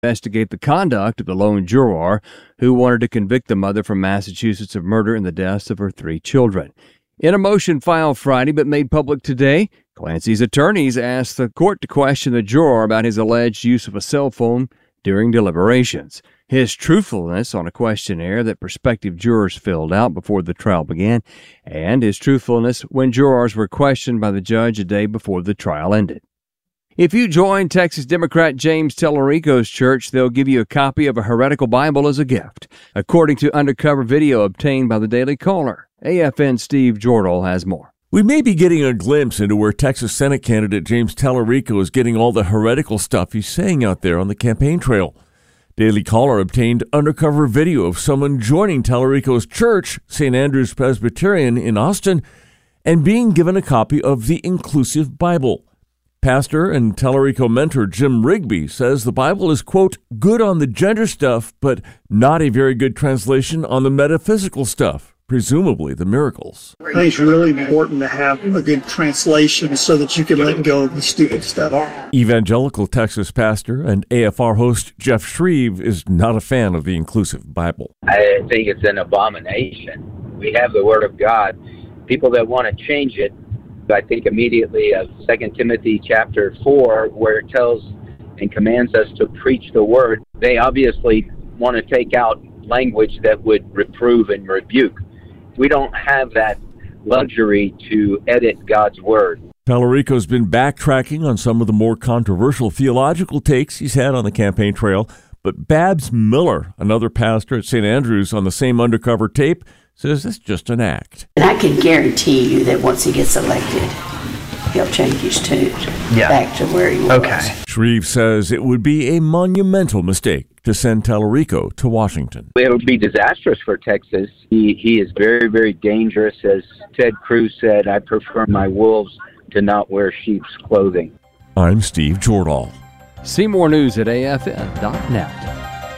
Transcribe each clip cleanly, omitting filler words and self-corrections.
investigate the conduct of the lone juror who wanted to convict the mother from Massachusetts of murder in the deaths of her 3 children. In a motion filed Friday but made public today, Clancy's attorneys asked the court to question the juror about his alleged use of a cell phone during deliberations, his truthfulness on a questionnaire that prospective jurors filled out before the trial began, and his truthfulness when jurors were questioned by the judge a day before the trial ended. If you join Texas Democrat James Tallarico's church, they'll give you a copy of a heretical Bible as a gift, according to undercover video obtained by the Daily Caller. AFN Steve Jordahl has more. We may be getting a glimpse into where Texas Senate candidate James Tallarico is getting all the heretical stuff he's saying out there on the campaign trail. Daily Caller obtained undercover video of someone joining Tallarico's church, St. Andrew's Presbyterian in Austin, and being given a copy of the Inclusive Bible. Pastor and Tallarico mentor Jim Rigby says the Bible is, quote, good on the gender stuff, but not a very good translation on the metaphysical stuff, presumably the miracles. I think it's really important to have a good translation so that you can let go of the stupid stuff. Evangelical Texas pastor and AFR host Jeff Shreve is not a fan of the Inclusive Bible. I think it's an abomination. We have the Word of God. People that want to change it, I think immediately of 2 Timothy chapter 4, where it tells and commands us to preach the Word. They obviously want to take out language that would reprove and rebuke. We don't have that luxury to edit God's Word. Tallarico's been backtracking on some of the more controversial theological takes he's had on the campaign trail, but Babs Miller, another pastor at St. Andrews on the same undercover tape, says it's just an act. And I can guarantee you that once he gets elected, he'll change his tune back to where he was. Okay. Shreve says it would be a monumental mistake to send Tallarico to Washington. It would be disastrous for Texas. He is very, very dangerous. As Ted Cruz said, I prefer my wolves to not wear sheep's clothing. I'm Steve Jordahl. See more news at afn.net.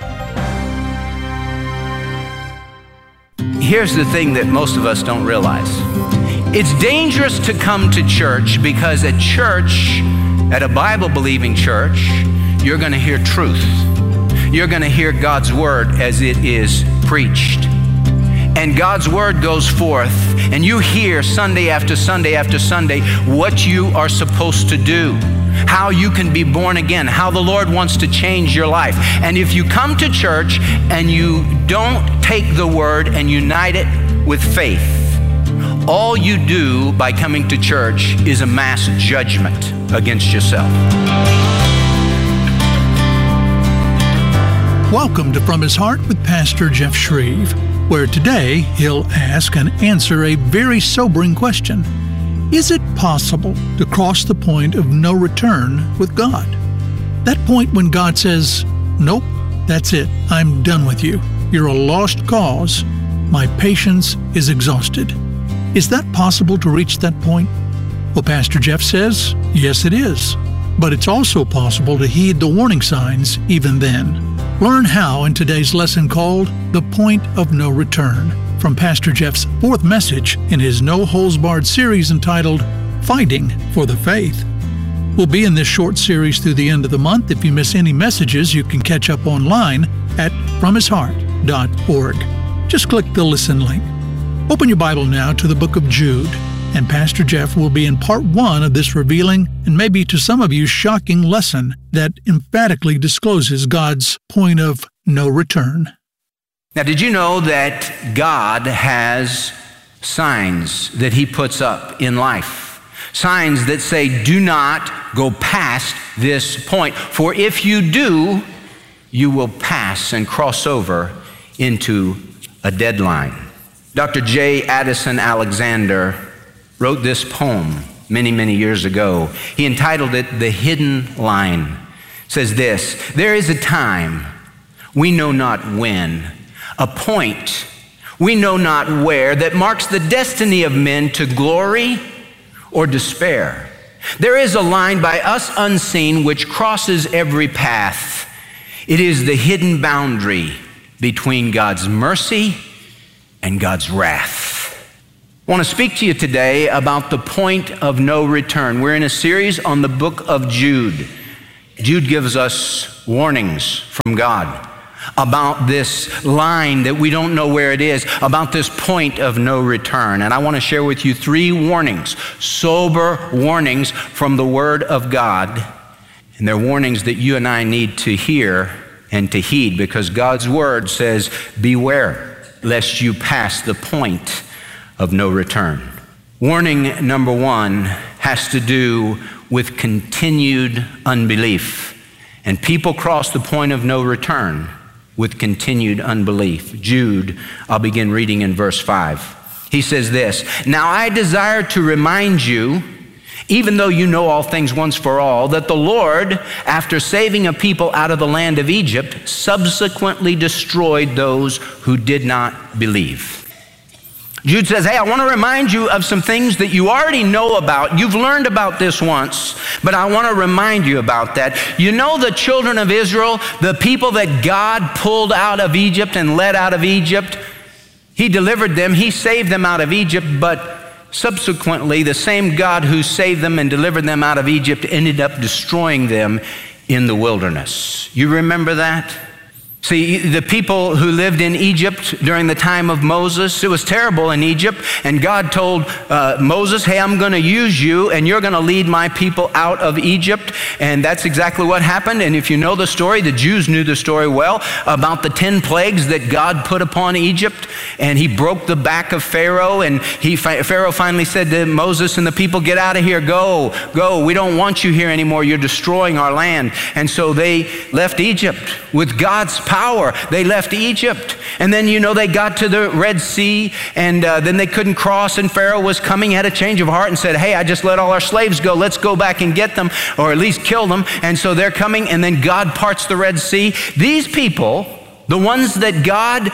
Here's the thing that most of us don't realize. It's dangerous to come to church because at church, at a Bible-believing church, you're going to hear truth. You're going to hear God's Word as it is preached. And God's Word goes forth, and you hear Sunday after Sunday after Sunday what you are supposed to do, how you can be born again, how the Lord wants to change your life. And if you come to church and you don't take the Word and unite it with faith, all you do by coming to church is amass judgment against yourself. Welcome to From His Heart with Pastor Jeff Shreve, where today he'll ask and answer a very sobering question. Is it possible to cross the point of no return with God? That point when God says, nope, that's it, I'm done with you. You're a lost cause. My patience is exhausted. Is that possible to reach that point? Well, Pastor Jeff says, yes, it is. But it's also possible to heed the warning signs even then. Learn how in today's lesson called The Point of No Return, from Pastor Jeff's 4th message in his No Holds Barred series entitled Fighting for the Faith. We'll be in this short series through the end of the month. If you miss any messages, you can catch up online at FromHisHeart.org. Just click the listen link. Open your Bible now to the book of Jude, and Pastor Jeff will be in part 1 of this revealing and maybe to some of you shocking lesson that emphatically discloses God's point of no return. Now, did you know that God has signs that He puts up in life? Signs that say, do not go past this point. For if you do, you will pass and cross over into a deadline. Dr. J. Addison Alexander wrote this poem many, many years ago. He entitled it The Hidden Line. It says this: there is a time, we know not when, a point, we know not where, that marks the destiny of men to glory or despair. There is a line by us unseen which crosses every path. It is the hidden boundary between God's mercy and God's wrath. I want to speak to you today about the point of no return. We're in a series on the book of Jude. Jude gives us warnings from God about this line that we don't know where it is, about this point of no return. And I want to share with you 3 warnings, sober warnings from the Word of God. And they're warnings that you and I need to hear and to heed, because God's Word says, beware lest you pass the point of no return. Warning number 1 has to do with continued unbelief. And people cross the point of no return with continued unbelief. Jude, I'll begin reading in verse 5. He says this, "Now I desire to remind you, even though you know all things once for all, that the Lord, after saving a people out of the land of Egypt, subsequently destroyed those who did not believe." Jude says, hey, I want to remind you of some things that you already know about. You've learned about this once, but I want to remind you about that. You know the children of Israel, the people that God pulled out of Egypt and led out of Egypt? He delivered them, He saved them out of Egypt, but subsequently the same God who saved them and delivered them out of Egypt ended up destroying them in the wilderness. You remember that? See, the people who lived in Egypt during the time of Moses, it was terrible in Egypt, and God told Moses, hey, I'm going to use you, and you're going to lead my people out of Egypt, and that's exactly what happened. And if you know the story, the Jews knew the story well, about the 10 plagues that God put upon Egypt, and He broke the back of Pharaoh, and Pharaoh finally said to Moses and the people, get out of here, go, we don't want you here anymore, you're destroying our land. And so they left Egypt with God's power. They left Egypt. And then, they got to the Red Sea, and then they couldn't cross, and Pharaoh was coming, had a change of heart and said, hey, I just let all our slaves go. Let's go back and get them, or at least kill them. And so they're coming, and then God parts the Red Sea. These people, the ones that God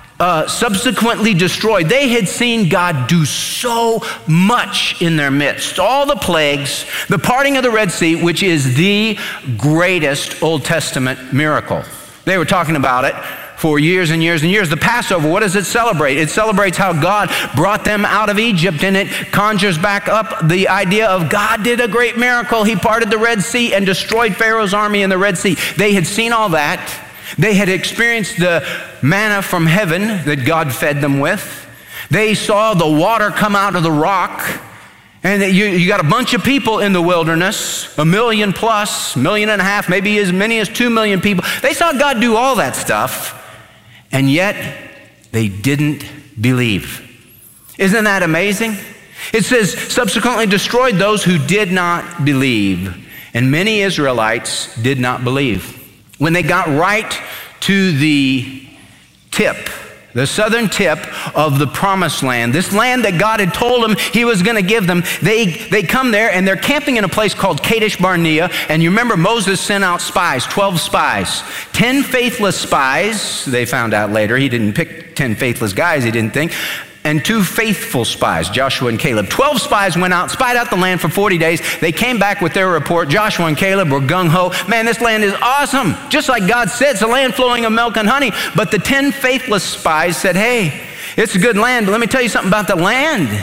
subsequently destroyed, they had seen God do so much in their midst. All the plagues, the parting of the Red Sea, which is the greatest Old Testament miracle. They were talking about it for years and years and years. The Passover, what does it celebrate? It celebrates how God brought them out of Egypt, and it conjures back up the idea of God did a great miracle. He parted the Red Sea and destroyed Pharaoh's army in the Red Sea. They had seen all that. They had experienced the manna from heaven that God fed them with. They saw the water come out of the rock. And you got a bunch of people in the wilderness, 1 million plus, 1.5 million, maybe as many as 2 million people. They saw God do all that stuff, and yet they didn't believe. Isn't that amazing? It says, subsequently destroyed those who did not believe. And many Israelites did not believe. When they got right to the tip, the southern tip of the promised land, this land that God had told them He was going to give them, they come there and they're camping in a place called Kadesh Barnea. And you remember Moses sent out spies, 12 spies, 10 faithless spies. They found out later He didn't pick 10 faithless guys, He didn't think, and 2 faithful spies, Joshua and Caleb. 12 spies went out, spied out the land for 40 days. They came back with their report. Joshua and Caleb were gung-ho. Man, this land is awesome. Just like God said, it's a land flowing of milk and honey. But the 10 faithless spies said, hey, it's a good land, but let me tell you something about the land.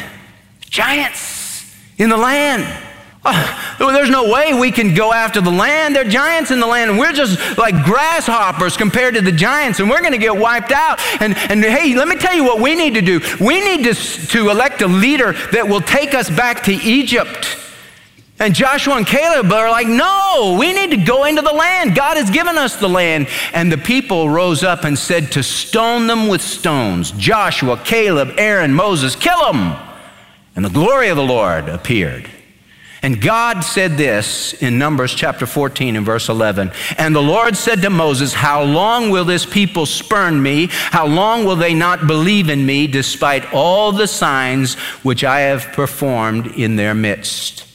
Giants in the land. Oh, there's no way we can go after the land. There are giants in the land, and we're just like grasshoppers compared to the giants, and we're going to get wiped out. And hey, let me tell you what we need to do. We need to elect a leader that will take us back to Egypt. And Joshua and Caleb are like, no, we need to go into the land. God has given us the land. And the people rose up and said to stone them with stones. Joshua, Caleb, Aaron, Moses, kill them. And the glory of the Lord appeared. And God said this in Numbers chapter 14 and verse 11. And the Lord said to Moses, how long will this people spurn me? How long will they not believe in me despite all the signs which I have performed in their midst?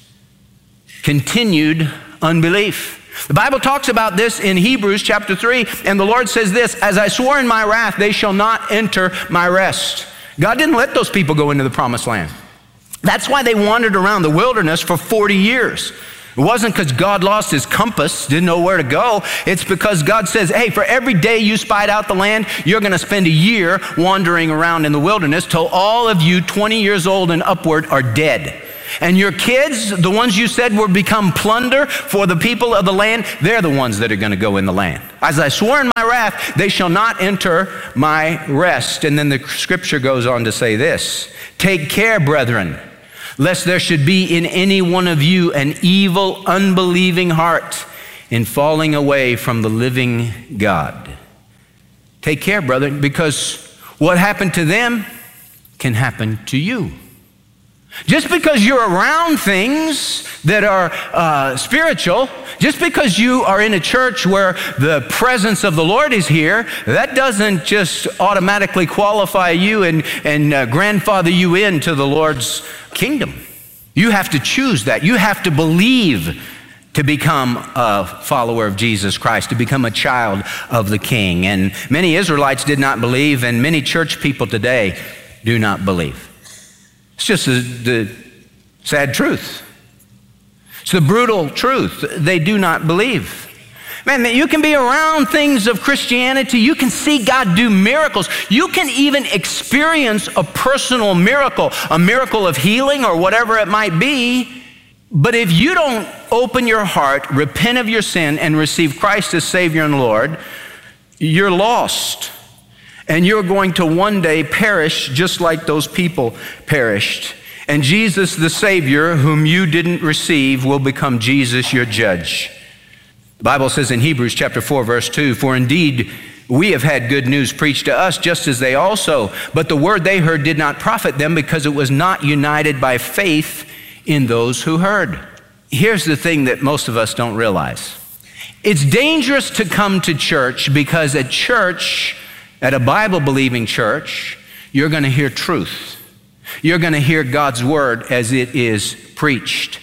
Continued unbelief. The Bible talks about this in Hebrews chapter 3. And the Lord says this, as I swore in my wrath, they shall not enter my rest. God didn't let those people go into the promised land. That's why they wandered around the wilderness for 40 years. It wasn't because God lost His compass, didn't know where to go. It's because God says, hey, for every day you spied out the land, you're going to spend a year wandering around in the wilderness till all of you 20 years old and upward are dead. And your kids, the ones you said would become plunder for the people of the land, they're the ones that are going to go in the land. As I swore in my wrath, they shall not enter my rest. And then the scripture goes on to say this, take care, brethren, lest there should be in any one of you an evil, unbelieving heart in falling away from the living God. Take care, brethren, because what happened to them can happen to you. Just because you're around things that are spiritual, just because you are in a church where the presence of the Lord is here, that doesn't just automatically qualify you and grandfather you into the Lord's kingdom. You have to choose that. You have to believe to become a follower of Jesus Christ, to become a child of the King. And many Israelites did not believe, and many church people today do not believe. It's just the sad truth. It's the brutal truth. They do not believe. Man, you can be around things of Christianity. You can see God do miracles. You can even experience a personal miracle, a miracle of healing or whatever it might be. But if you don't open your heart, repent of your sin, and receive Christ as Savior and Lord, you're lost. And you're going to one day perish just like those people perished. And Jesus, the Savior, whom you didn't receive, will become Jesus, your judge. The Bible says in Hebrews chapter 4, verse 2, for indeed we have had good news preached to us, just as they also. But the word they heard did not profit them, because it was not united by faith in those who heard. Here's the thing that most of us don't realize. It's dangerous to come to church, because at church, at a Bible-believing church, you're going to hear truth. You're going to hear God's word as it is preached.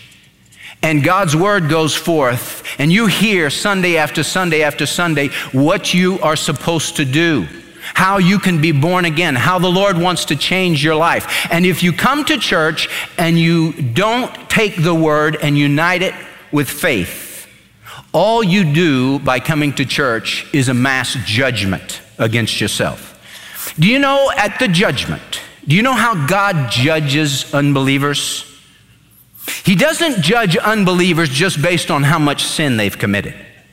And God's word goes forth, and you hear Sunday after Sunday after Sunday what you are supposed to do, how you can be born again, how the Lord wants to change your life. And if you come to church and you don't take the word and unite it with faith, all you do by coming to church is amass judgment against yourself. Do you know at the judgment, do you know how God judges unbelievers? He doesn't judge unbelievers just based on how much sin they've committed.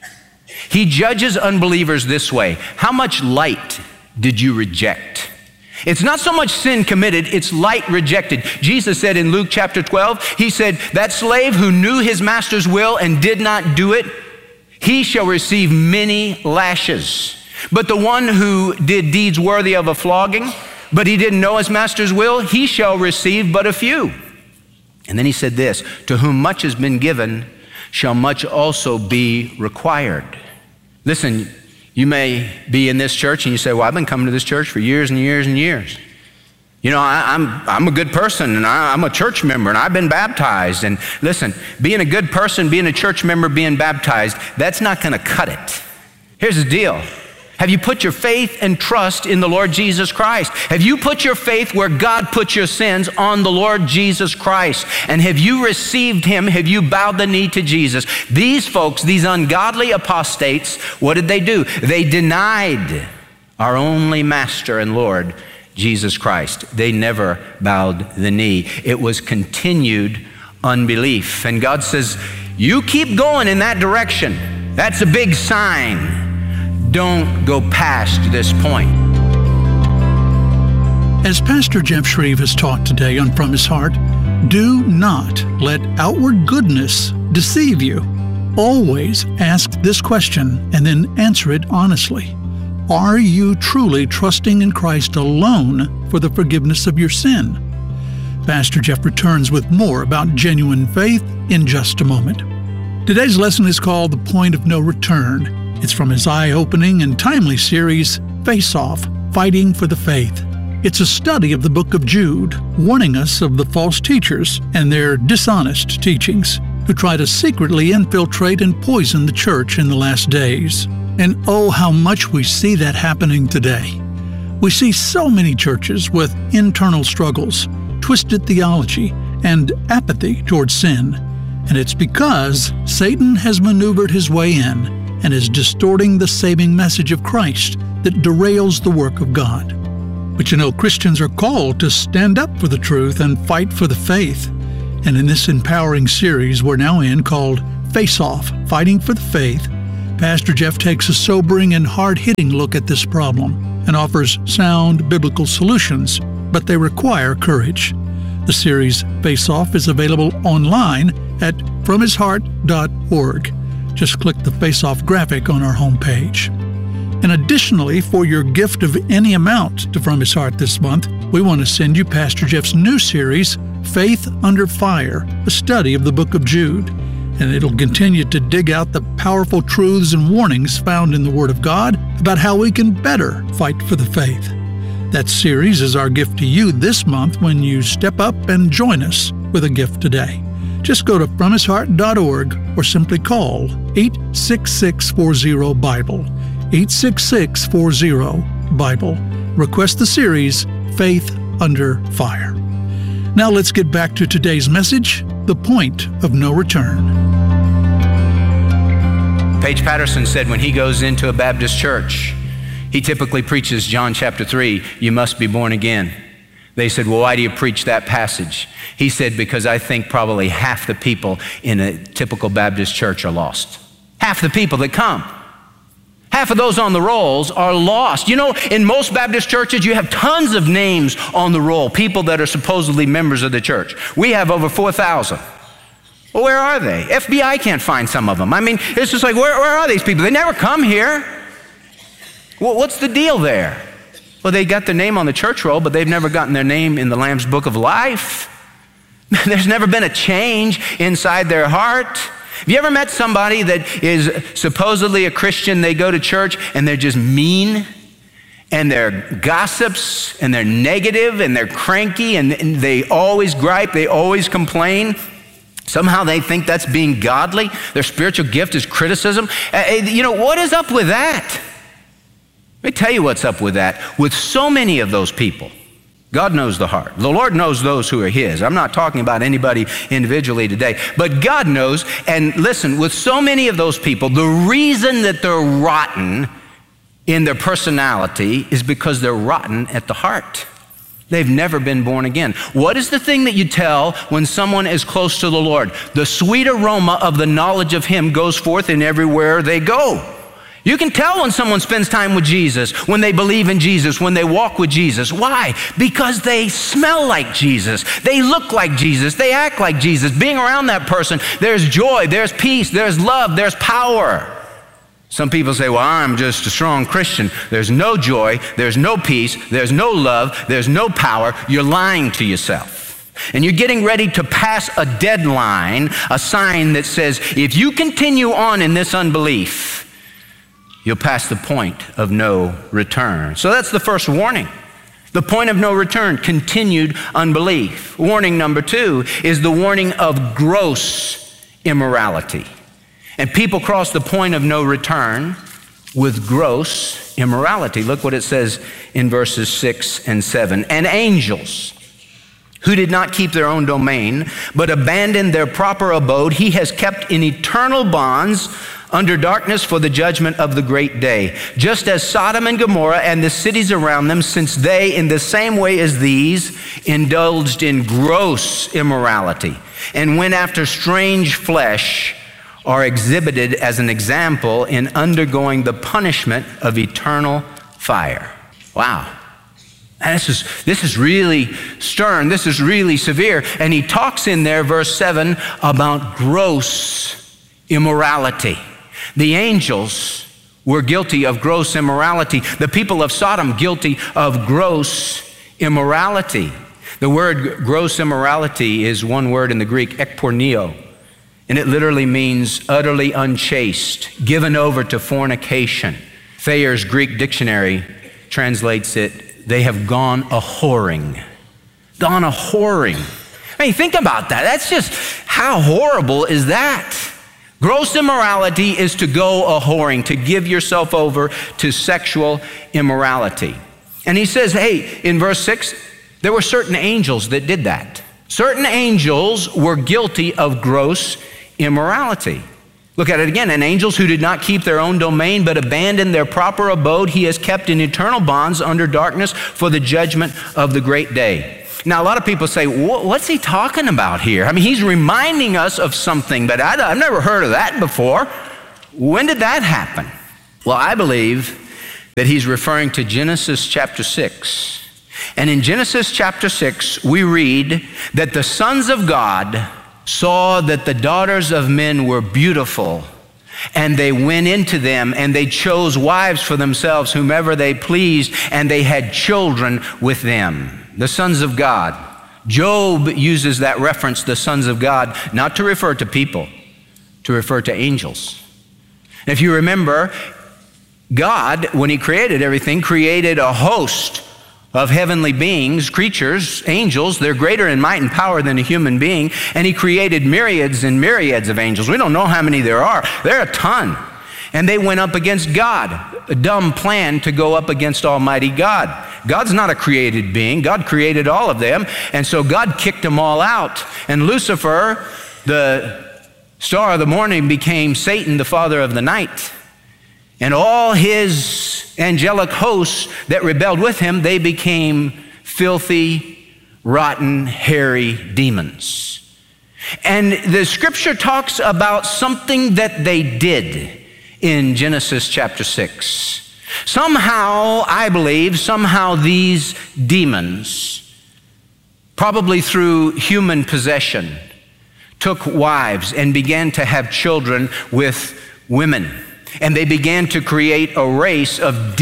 He judges unbelievers this way: how much light did you reject? It's not so much sin committed, it's light rejected. Jesus said in Luke chapter 12, he said, that slave who knew his master's will and did not do it, he shall receive many lashes. But the one who did deeds worthy of a flogging, but he didn't know his master's will, he shall receive but a few. And then he said this, to whom much has been given, shall much also be required. Listen, you may be in this church and you say, well, I've been coming to this church for years and years and years. You know, I'm a good person, and I'm a church member, and I've been baptized. And listen, being a good person, being a church member, being baptized, that's not going to cut it. Here's the deal. Have you put your faith and trust in the Lord Jesus Christ? Have you put your faith where God put your sins, on the Lord Jesus Christ? And have you received him? Have you bowed the knee to Jesus? These folks, these ungodly apostates, what did they do? They denied our only Master and Lord, Jesus Christ. They never bowed the knee. It was continued unbelief. And God says, you keep going in that direction. That's a big sign. Don't go past this point. As Pastor Jeff Shreve has taught today on From His Heart, do not let outward goodness deceive you. Always ask this question and then answer it honestly. Are you truly trusting in Christ alone for the forgiveness of your sin? Pastor Jeff returns with more about genuine faith in just a moment. Today's lesson is called The Point of No Return. It's from his eye-opening and timely series, Face Off, Fighting for the Faith. It's a study of the book of Jude, warning us of the false teachers and their dishonest teachings, who try to secretly infiltrate and poison the church in the last days. And oh, how much we see that happening today. We see so many churches with internal struggles, twisted theology, and apathy towards sin. And it's because Satan has maneuvered his way in and is distorting the saving message of Christ that derails the work of God. But you know, Christians are called to stand up for the truth and fight for the faith. And in this empowering series we're now in called Face Off, Fighting for the Faith, Pastor Jeff takes a sobering and hard-hitting look at this problem and offers sound biblical solutions, but they require courage. The series Face Off is available online at FromHisHeart.org. Just click the Face Off graphic on our homepage. And additionally, for your gift of any amount to From His Heart this month, we want to send you Pastor Jeff's new series, Faith Under Fire, a study of the book of Jude. And it'll continue to dig out the powerful truths and warnings found in the Word of God about how we can better fight for the faith. That series is our gift to you this month when you step up and join us with a gift today. Just go to FromHisHeart.org or simply call 866-40-BIBLE, 866-40-BIBLE. Request the series, Faith Under Fire. Now let's get back to today's message, the point of no return. Paige Patterson said when he goes into a Baptist church, he typically preaches John chapter 3, you must be born again. They said, well, why do you preach that passage? He said, because I think probably half the people in a typical Baptist church are lost. Half the people that come. Half of those on the rolls are lost. You know, in most Baptist churches, you have tons of names on the roll, people that are supposedly members of the church. We have over 4,000. Well, where are they? FBI can't find some of them. I mean, it's just like, where are these people? They never come here. Well, what's the deal there? Well, they got their name on the church roll, but they've never gotten their name in the Lamb's Book of Life. There's never been a change inside their heart. Have you ever met somebody that is supposedly a Christian? They go to church and they're just mean, and they're gossips, and they're negative, and they're cranky, and they always gripe, they always complain. Somehow they think that's being godly. Their spiritual gift is criticism. You know, what is up with that? Let me tell you what's up with that. With so many of those people, God knows the heart. The Lord knows those who are His. I'm not talking about anybody individually today, but God knows. And listen, with so many of those people, the reason that they're rotten in their personality is because they're rotten at the heart. They've never been born again. What is the thing that you tell when someone is close to the Lord? The sweet aroma of the knowledge of Him goes forth in everywhere they go. You can tell when someone spends time with Jesus, when they believe in Jesus, when they walk with Jesus. Why? Because they smell like Jesus. They look like Jesus. They act like Jesus. Being around that person, there's joy, there's peace, there's love, there's power. Some people say, well, I'm just a strong Christian. There's no joy, there's no peace, there's no love, there's no power. You're lying to yourself. And you're getting ready to pass a deadline, a sign that says, if you continue on in this unbelief, you'll pass the point of no return. So that's the first warning. The point of no return, continued unbelief. Warning number 2 is the warning of gross immorality. And people cross the point of no return with gross immorality. Look what it says in verses 6 and 7. And angels who did not keep their own domain, but abandoned their proper abode, He has kept in eternal bonds under darkness for the judgment of the great day. Just as Sodom and Gomorrah and the cities around them, since they, in the same way as these, indulged in gross immorality and went after strange flesh, are exhibited as an example in undergoing the punishment of eternal fire. Wow. And this is really stern. This is really severe. And he talks in there, verse 7, about gross immorality. The angels were guilty of gross immorality. The people of Sodom guilty of gross immorality. The word gross immorality is one word in the Greek, ekporneo, and it literally means utterly unchaste, given over to fornication. Thayer's Greek dictionary translates it, they have gone a-whoring. Gone a-whoring. I mean, think about that. That's just, how horrible is that? Gross immorality is to go a-whoring, to give yourself over to sexual immorality. And he says, hey, in verse 6, there were certain angels that did that. Certain angels were guilty of gross immorality. Look at it again. And angels who did not keep their own domain, but abandoned their proper abode, He has kept in eternal bonds under darkness for the judgment of the great day. Now, a lot of people say, what's he talking about here? I mean, he's reminding us of something, but I've never heard of that before. When did that happen? Well, I believe that he's referring to Genesis chapter 6. And in Genesis chapter 6, we read that the sons of God saw that the daughters of men were beautiful, and they went into them, and they chose wives for themselves, whomever they pleased, and they had children with them. The sons of God. Job uses that reference, the sons of God, not to refer to people, to refer to angels. And if you remember, God, when he created everything, created a host of heavenly beings, creatures, angels. They're greater in might and power than a human being. And he created myriads and myriads of angels. We don't know how many there are. There are a ton. And they went up against God. A dumb plan to go up against Almighty God. God's not a created being. God created all of them. And so God kicked them all out. And Lucifer, the star of the morning, became Satan, the father of the night. And all his angelic hosts that rebelled with him, they became filthy, rotten, hairy demons. And the scripture talks about something that they did in Genesis chapter 6. Somehow, I believe, these demons, probably through human possession, took wives and began to have children with women. And they began to create a race of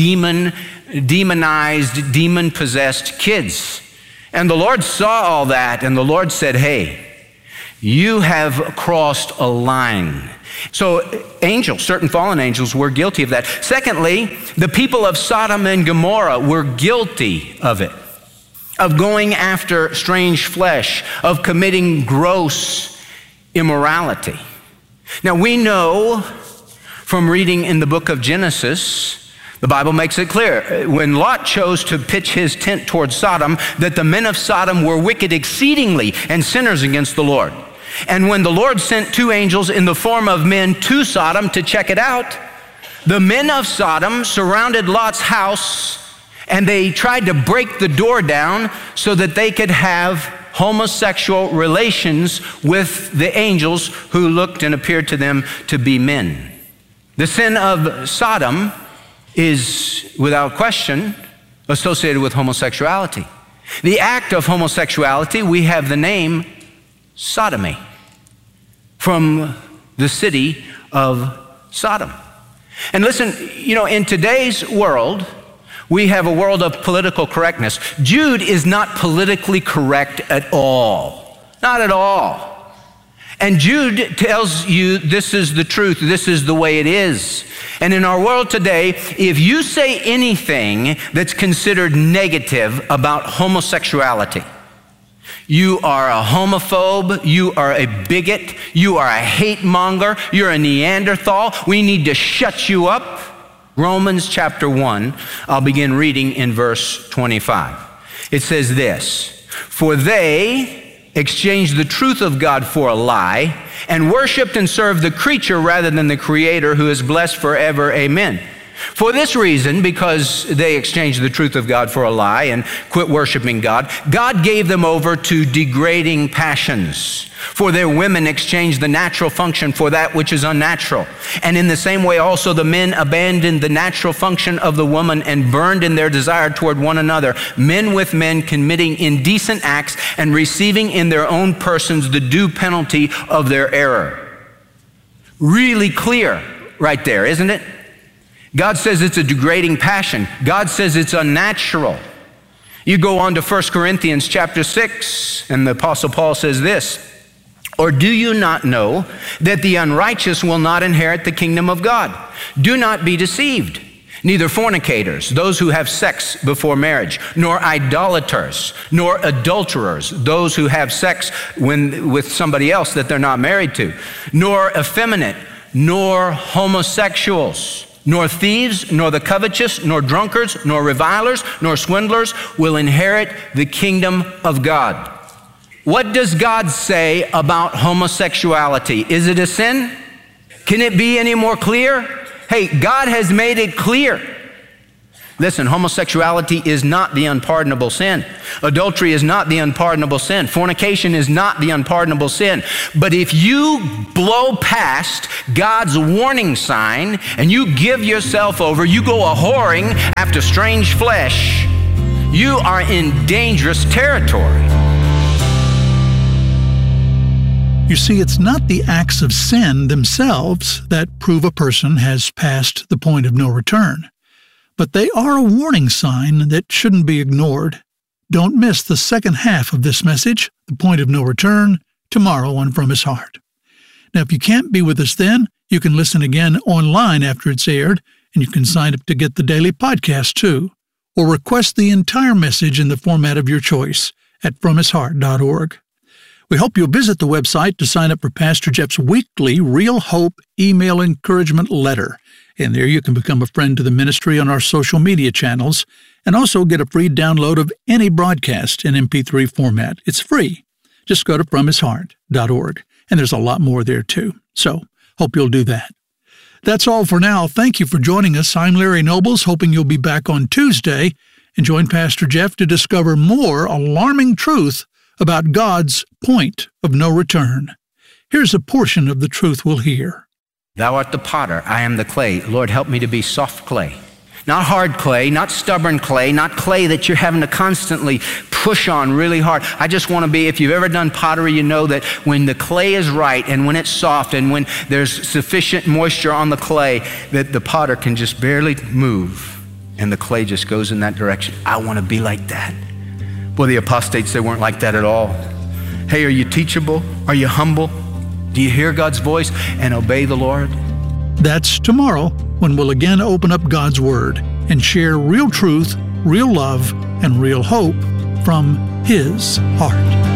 demonized, demon-possessed kids. And the Lord saw all that, and the Lord said, hey, you have crossed a line. So angels, certain fallen angels, were guilty of that. Secondly, the people of Sodom and Gomorrah were guilty of it, of going after strange flesh, of committing gross immorality. Now we know from reading in the book of Genesis, the Bible makes it clear, when Lot chose to pitch his tent towards Sodom, that the men of Sodom were wicked exceedingly and sinners against the Lord. And when the Lord sent two angels in the form of men to Sodom to check it out, the men of Sodom surrounded Lot's house, and they tried to break the door down so that they could have homosexual relations with the angels who looked and appeared to them to be men. The sin of Sodom is, without question, associated with homosexuality. The act of homosexuality, we have the name sodomy from the city of Sodom. And listen, in today's world, we have a world of political correctness. Jude is not politically correct at all. Not at all. And Jude tells you this is the truth, this is the way it is. And in our world today, if you say anything that's considered negative about homosexuality, you are a homophobe, you are a bigot, you are a hate monger, you're a Neanderthal, we need to shut you up. Romans chapter 1, I'll begin reading in verse 25. It says this, for they exchanged the truth of God for a lie, and worshiped and served the creature rather than the Creator, who is blessed forever. Amen. For this reason, because they exchanged the truth of God for a lie and quit worshiping God, God gave them over to degrading passions. For their women exchanged the natural function for that which is unnatural. And in the same way also the men abandoned the natural function of the woman and burned in their desire toward one another, men with men committing indecent acts and receiving in their own persons the due penalty of their error. Really clear right there, isn't it? God says it's a degrading passion. God says it's unnatural. You go on to 1 Corinthians chapter 6, and the Apostle Paul says this, or do you not know that the unrighteous will not inherit the kingdom of God? Do not be deceived. Neither fornicators, those who have sex before marriage, nor idolaters, nor adulterers, those who have sex with somebody else that they're not married to, nor effeminate, nor homosexuals, nor thieves, nor the covetous, nor drunkards, nor revilers, nor swindlers will inherit the kingdom of God. What does God say about homosexuality? Is it a sin? Can it be any more clear? Hey, God has made it clear Listen, homosexuality is not the unpardonable sin. Adultery is not the unpardonable sin. Fornication is not the unpardonable sin. But if you blow past God's warning sign and you give yourself over, you go a-whoring after strange flesh, you are in dangerous territory. You see, it's not the acts of sin themselves that prove a person has passed the point of no return, but they are a warning sign that shouldn't be ignored. Don't miss the second half of this message, The Point of No Return, tomorrow on From His Heart. Now, if you can't be with us then, you can listen again online after it's aired, and you can sign up to get the daily podcast too, or request the entire message in the format of your choice at FromHisHeart.org. We hope you'll visit the website to sign up for Pastor Jeff's weekly Real Hope email encouragement letter. And there you can become a friend to the ministry on our social media channels and also get a free download of any broadcast in MP3 format. It's free. Just go to FromHisHeart.org. And there's a lot more there too. So, hope you'll do that. That's all for now. Thank you for joining us. I'm Larry Nobles, hoping you'll be back on Tuesday and join Pastor Jeff to discover more alarming truth about God's point of no return. Here's a portion of the truth we'll hear. Thou art the potter, I am the clay. Lord, help me to be soft clay. Not hard clay, not stubborn clay, not clay that you're having to constantly push on really hard. I just want to be, if you've ever done pottery, you know that when the clay is right and when it's soft and when there's sufficient moisture on the clay, that the potter can just barely move and the clay just goes in that direction. I want to be like that. Well, the apostates, they weren't like that at all. Hey, are you teachable? Are you humble? Do you hear God's voice and obey the Lord? That's tomorrow when we'll again open up God's Word and share real truth, real love, and real hope from His heart.